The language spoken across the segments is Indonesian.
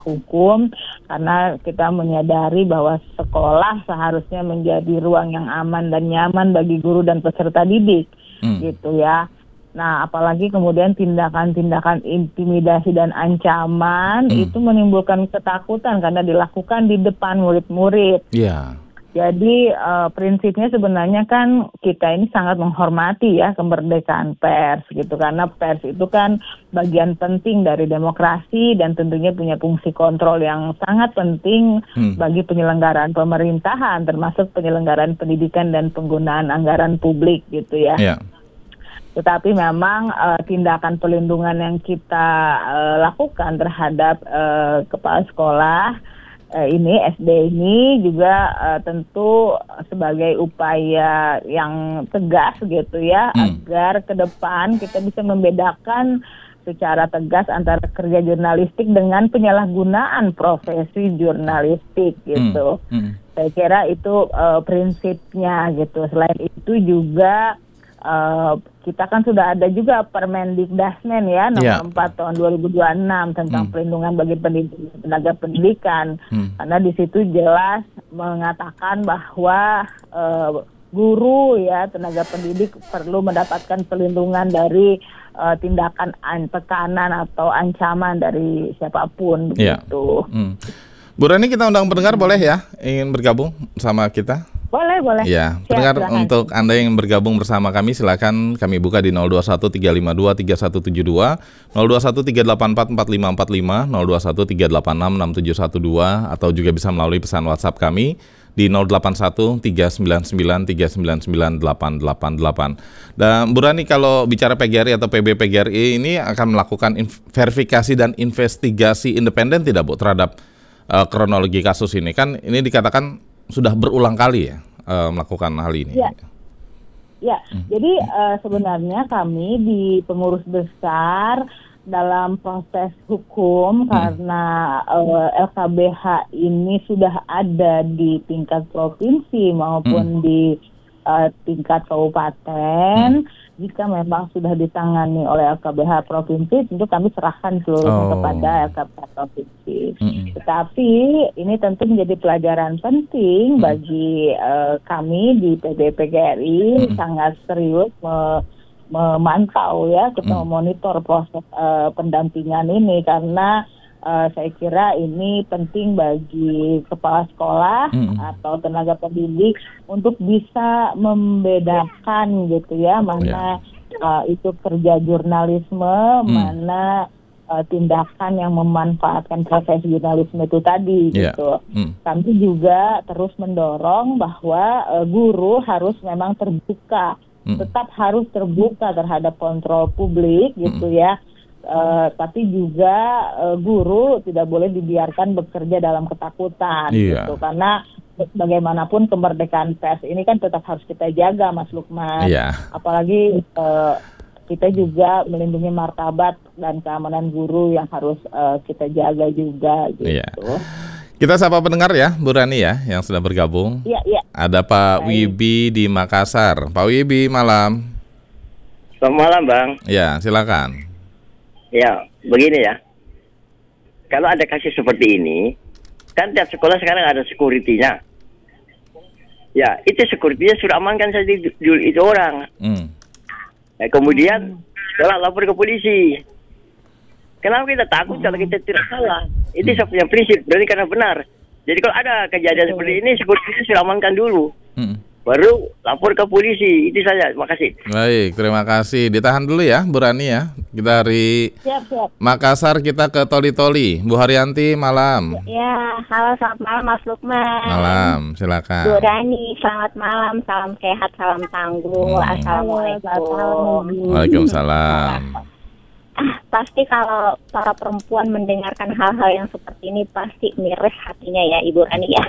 hukum, karena kita menyadari bahwa sekolah seharusnya menjadi ruang yang aman dan nyaman bagi guru dan peserta didik, gitu ya. Nah, apalagi kemudian tindakan-tindakan intimidasi dan ancaman itu menimbulkan ketakutan karena dilakukan di depan murid-murid. Iya. Jadi prinsipnya sebenarnya kan kita ini sangat menghormati ya kemerdekaan pers gitu, karena pers itu kan bagian penting dari demokrasi dan tentunya punya fungsi kontrol yang sangat penting bagi penyelenggaraan pemerintahan, termasuk penyelenggaraan pendidikan dan penggunaan anggaran publik gitu ya. Iya. Tetapi memang tindakan pelindungan yang kita lakukan terhadap kepala sekolah ini, SD ini juga tentu sebagai upaya yang tegas gitu ya, agar ke depan kita bisa membedakan secara tegas antara kerja jurnalistik dengan penyalahgunaan profesi jurnalistik gitu. Saya kira itu prinsipnya gitu. Selain itu juga kita kan sudah ada juga Permendikdasmen ya nomor 4 tahun 2026 tentang perlindungan bagi tenaga pendidikan, karena di situ jelas mengatakan bahwa guru ya, tenaga pendidik perlu mendapatkan perlindungan dari tindakan tekanan atau ancaman dari siapapun begitu. Bu Rani, kita undang pendengar boleh ya ingin bergabung sama kita? Boleh. Ya, pendengar, untuk Anda yang bergabung bersama kami silakan kami buka di 0213523172, 0213844545, 0213866712, atau juga bisa melalui pesan WhatsApp kami di 081391399888. Dan Bu Rani, kalau bicara PGRI atau PB-PGRI ini akan melakukan verifikasi dan investigasi independen tidak Bu terhadap kronologi kasus ini? Kan ini dikatakan sudah berulang kali ya melakukan hal ini. Ya, jadi sebenarnya kami di pengurus besar dalam proses hukum karena LKBH ini sudah ada di tingkat provinsi maupun di tingkat kabupaten. Jika memang sudah ditangani oleh LKBH provinsi, tentu kami serahkan seluruhnya kepada LKBH provinsi. Tetapi ini tentu menjadi pelajaran penting bagi kami di PB-PGRI, sangat serius memantau ya, kita memonitor proses pendampingan ini, karena saya kira ini penting bagi kepala sekolah atau tenaga pendidik untuk bisa membedakan gitu ya, mana itu kerja jurnalisme, mana tindakan yang memanfaatkan profesi jurnalisme itu tadi gitu. Kami juga terus mendorong bahwa guru harus memang terbuka, tetap harus terbuka terhadap kontrol publik gitu ya. Tapi juga guru tidak boleh dibiarkan bekerja dalam ketakutan gitu, karena bagaimanapun kemerdekaan pers ini kan tetap harus kita jaga, Mas Lukman. Apalagi kita juga melindungi martabat dan keamanan guru yang harus kita jaga juga gitu. Kita sapa pendengar ya, Bu Rani ya, yang sudah bergabung. Ada Pak Wibi di Makassar. Pak Wibi, malam. Selamat malam, Bang. Ya, silakan. Ya, begini ya. Kalau ada kasus seperti ini, kan tiap sekolah sekarang ada security-nya. Ya, itu security-nya sudah amankan saja itu orang. Nah, kemudian setelah lapor ke polisi. Kenapa kita takut kalau kita tidak salah? Itu saya punya prinsip, berarti karena benar. Jadi kalau ada kejadian seperti ini, security-nya sudah amankan dulu. Baru lapor ke polisi, itu saja. Terima kasih. Baik, terima kasih. Ditahan dulu ya, Bu Rani ya. Kita dari Makassar kita ke Toli-Toli. Bu Haryanti, malam. Ya, halo, selamat malam Mas Lukman. Malam, silakan. Bu Rani, selamat malam. Salam sehat, salam tangguh. Assalamualaikum. Waalaikumsalam. Pasti kalau para perempuan mendengarkan hal-hal yang seperti ini pasti miris hatinya ya, Ibu Rani ya.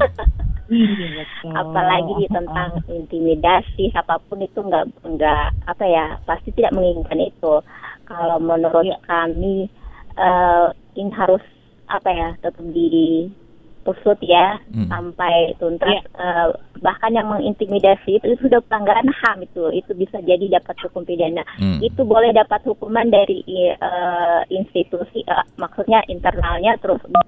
Apalagi tentang intimidasi, apapun itu enggak apa ya, pasti tidak menginginkan itu. Kalau menurut kami ini harus apa ya, tetap usut ya sampai tuntas. Bahkan yang mengintimidasi itu sudah pelanggaran HAM, itu bisa jadi dapat hukum pidana. Itu boleh dapat hukuman dari institusi, maksudnya internalnya, terus